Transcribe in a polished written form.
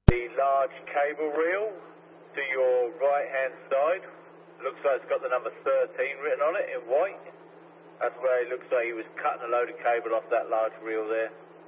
The large cable reel to your right hand side. Looks like it's got the number 13 written on it in white. That's where it looks like he was cutting a load of cable off that large reel there.